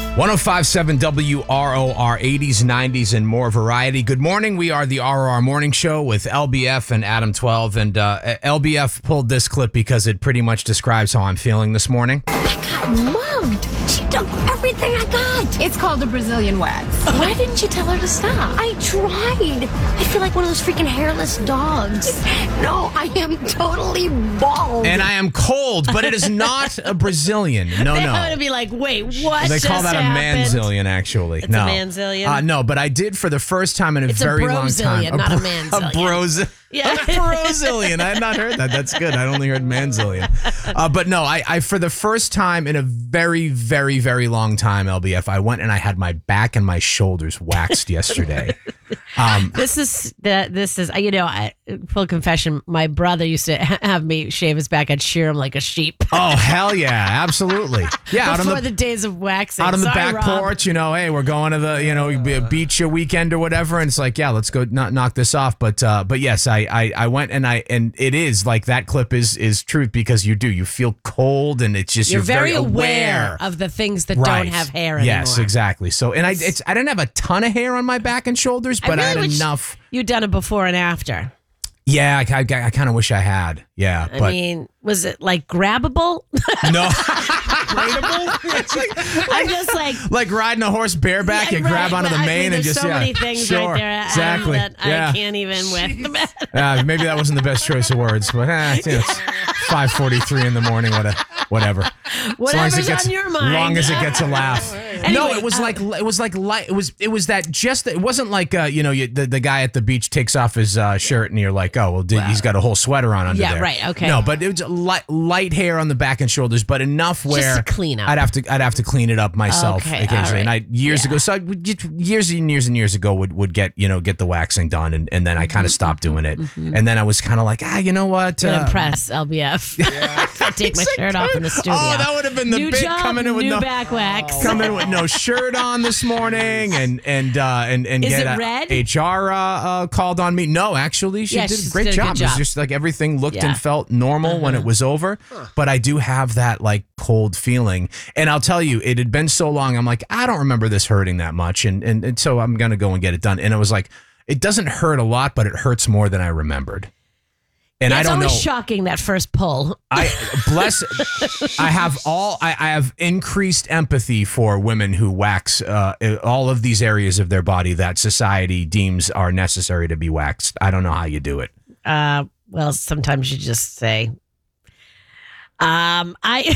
105.7 WROR, 80s, 90s, and more variety. Good morning. We are the ROR Morning Show with LBF and Adam 12. And LBF pulled this clip because it pretty much describes how I'm feeling this morning. I got mugged. She took everything I got. It's called a Brazilian wax. Why didn't you tell her to stop? I tried. I feel like one of those freaking hairless dogs. No, I am totally bald. And I am cold, but it is not a Brazilian. No. They're going to be like, wait, what? They call that a manzillion, actually. It's a manzillion? No, but I did for the first time in a very long time. It's a not a manzillion. A brozillion. Yeah. A brozillion. I had not heard that. That's good. I only heard manzillion. But no, I for the first time in a very, very, very long time, LBF, I went and I had my back and my shoulders waxed yesterday. This is full confession. My brother used to have me shave his back. I'd shear him like a sheep. Oh, hell yeah. Absolutely. Yeah. Before the days of waxing. Out on the back Rob. porch, hey, we're going to the, beach weekend or whatever. And it's like, yeah, let's go knock this off. But yes, I went and it is like that clip is truth because you feel cold and it's just, you're very aware of the things that don't have hair anymore. Yes, exactly. So, and I didn't have a ton of hair on my back and shoulders, but I had enough. You'd done it before and after. Yeah, I kind of wish I had. Yeah, I mean, was it like grabbable? No. I'm just like riding a horse bareback. You grab onto the mane and just so many things right there. Exactly. That I can't even with. Maybe that wasn't the best choice of words, but it's 5:43 in the morning. Whatever. Whatever's on your mind. As long as it gets a laugh. Anyway, no, it was like light. It was that just. It wasn't like the guy at the beach takes off his shirt and you're like, oh well, he's got a whole sweater on under there. Yeah, right. Okay. No, but it was light hair on the back and shoulders, but enough where just to clean up. I'd have to clean it up myself occasionally. Right. And years ago, so years and years ago would get the waxing done, and then I kind of stopped doing it, and then I was kind of like, you know what? Impress LBF. Yeah. Take my shirt off in the studio. Oh, that would have been the new big job, coming in with new back wax. Coming with no shirt on this morning, and Is get it red? HR called on me. No, actually, she did a great job. It was just like everything looked and felt normal when it was over. But I do have that like cold feeling, and I'll tell you, it had been so long. I'm like, I don't remember this hurting that much, and so I'm gonna go and get it done. And it was like, it doesn't hurt a lot, but it hurts more than I remembered. And I don't know. It's always shocking, that first pull. I have increased empathy for women who wax all of these areas of their body that society deems are necessary to be waxed. I don't know how you do it. Well, sometimes you just say, I'm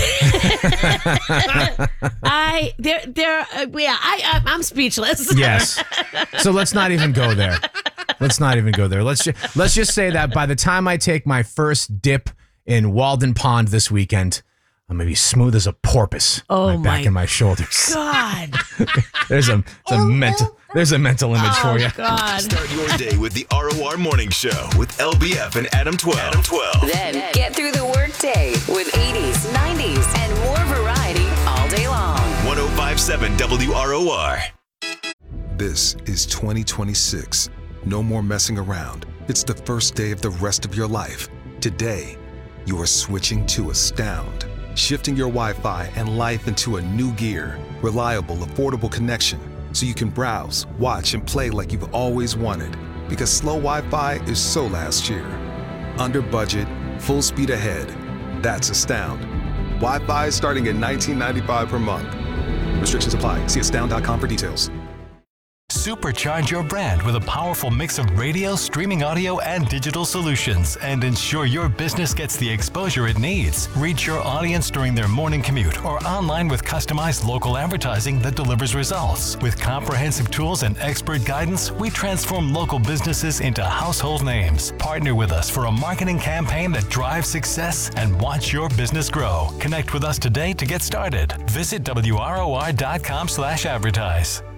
speechless. Yes. So let's not even go there. Let's just say that by the time I take my first dip in Walden Pond this weekend, I'm gonna be smooth as a porpoise. Oh, my back and my shoulders. God. There's a mental image for you. God. Start your day with the ROR Morning Show with LBF and Adam 12. Then get through the workday with 80s, 90s, and more variety all day long. 105.7 WROR. This is 2026. No more messing around. It's the first day of the rest of your life. Today, you are switching to Astound. Shifting your Wi-Fi and life into a new gear. Reliable, affordable connection. So you can browse, watch, and play like you've always wanted. Because slow Wi-Fi is so last year. Under budget, full speed ahead. That's Astound. Wi-Fi starting at $19.95 per month. Restrictions apply. See astound.com for details. Supercharge your brand with a powerful mix of radio, streaming audio, and digital solutions, and ensure your business gets the exposure it needs. Reach your audience during their morning commute or online with customized local advertising that delivers results. With comprehensive tools and expert guidance, we transform local businesses into household names. Partner with us for a marketing campaign that drives success and watch your business grow. Connect with us today to get started. Visit WROR.com/advertise.